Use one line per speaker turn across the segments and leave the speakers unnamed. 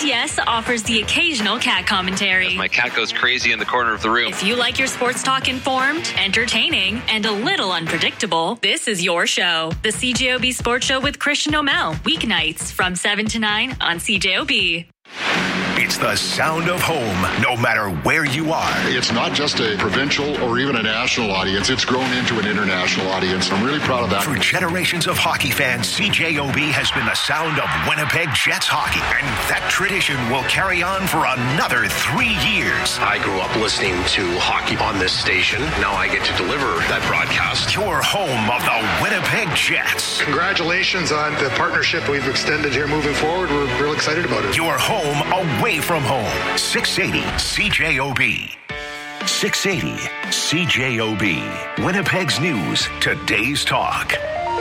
CBS offers the occasional cat commentary.
My cat goes crazy in the corner of the room.
If you like your sports talk informed, entertaining, and a little unpredictable, this is your show. The CJOB Sports Show with Christian O'Mell. Weeknights from 7 to 9 on CJOB.
It's the sound of home, no matter where you are.
It's not just a provincial or even a national audience. It's grown into an international audience. I'm really proud of that.
For generations of hockey fans, CJOB has been the sound of Winnipeg Jets hockey. And that tradition will carry on for another 3 years.
I grew up listening to hockey on this station. Now I get to deliver that broadcast.
Your home of the Winnipeg Jets.
Congratulations on the partnership we've extended here moving forward. We're real excited about it.
Your home away from home. 680 CJOB. 680 CJOB. Winnipeg's news, today's talk.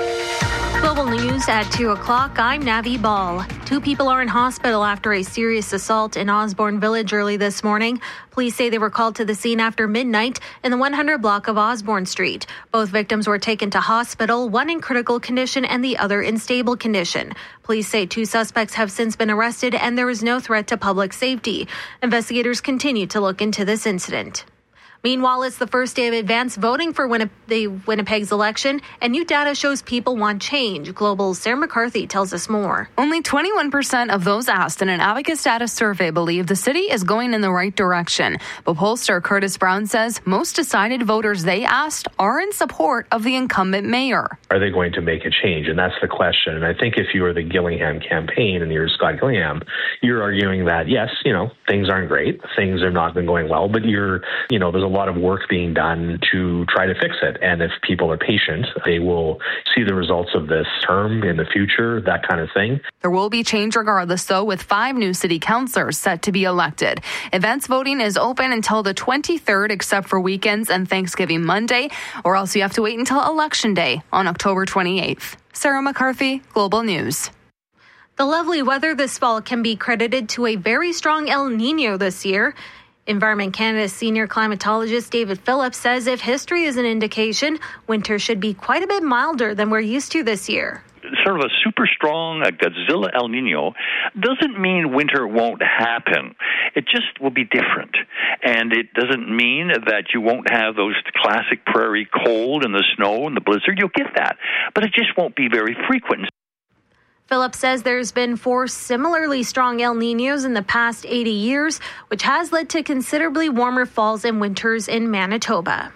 Global news at 2 o'clock. I'm Navi Ball. 2 people are in hospital after a serious assault in Osborne Village early this morning. Police say they were called to the scene after midnight in the 100 block of Osborne Street. Both victims were taken to hospital, one in critical condition and the other in stable condition. Police say 2 suspects have since been arrested and there is no threat to public safety. Investigators continue to look into this incident. Meanwhile, it's the first day of advance voting for Winnipeg's election, and new data shows people want change. Global's Sarah McCarthy tells us more.
Only 21% of those asked in an Advocate Status survey believe the city is going in the right direction. But pollster Curtis Brown says most decided voters they asked are in support of the incumbent mayor.
Are they going to make a change? And that's the question. And I think if you are the Gillingham campaign and you're Scott Gillingham, you're arguing that, yes, things aren't great. Things have not been going well, but there's a lot of work being done to try to fix it. And if people are patient, they will see the results of this term in the future, that kind of thing.
There will be change regardless, though, with 5 new city councillors set to be elected. Advance voting is open until the 23rd, except for weekends and Thanksgiving Monday, or else you have to wait until Election Day on October 28th. Sarah McCarthy, Global News.
The lovely weather this fall can be credited to a very strong El Nino this year. Environment Canada's senior climatologist David Phillips says if history is an indication, winter should be quite a bit milder than we're used to this year.
Sort of a super strong Godzilla El Nino doesn't mean winter won't happen. It just will be different. And it doesn't mean that you won't have those classic prairie cold and the snow and the blizzard. You'll get that. But it just won't be very frequent.
Phillips says there's been 4 similarly strong El Niños in the past 80 years, which has led to considerably warmer falls and winters in Manitoba.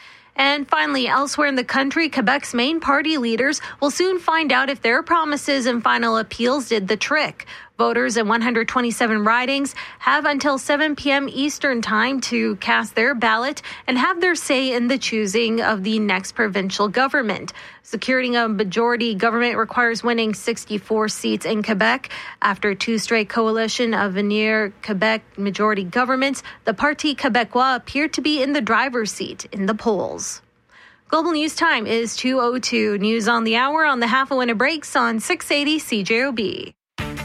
And finally, elsewhere in the country, Quebec's main party leaders will soon find out if their promises and final appeals did the trick. Voters in 127 ridings have until 7 p.m. Eastern Time to cast their ballot and have their say in the choosing of the next provincial government. Securing a majority government requires winning 64 seats in Quebec. After 2 straight coalition of Avenir Quebec majority governments, the Parti Québécois appeared to be in the driver's seat in the polls. Global News Time is 2:02. News on the hour on the half a winner breaks on 680 CJOB.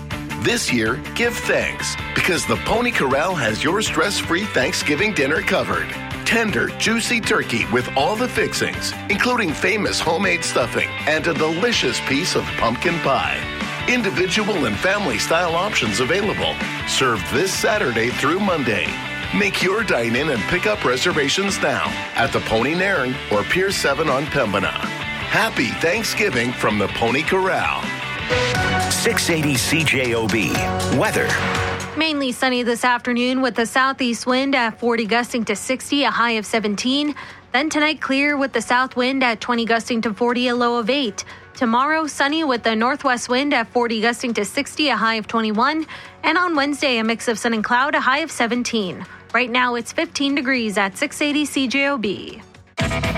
This year, give thanks, because the Pony Corral has your stress-free Thanksgiving dinner covered. Tender, juicy turkey with all the fixings, including famous homemade stuffing and a delicious piece of pumpkin pie. Individual and family-style options available. Served this Saturday through Monday. Make your dine-in and pick-up reservations now at the Pony Nairn or Pier 7 on Pembina. Happy Thanksgiving from the Pony Corral.
680 CJOB. Weather.
Mainly sunny this afternoon with the southeast wind at 40 gusting to 60, a high of 17. Then tonight clear with the south wind at 20 gusting to 40, a low of 8. Tomorrow sunny with the northwest wind at 40 gusting to 60, a high of 21. And on Wednesday a mix of sun and cloud, a high of 17. Right now it's 15 degrees at 680 CJOB.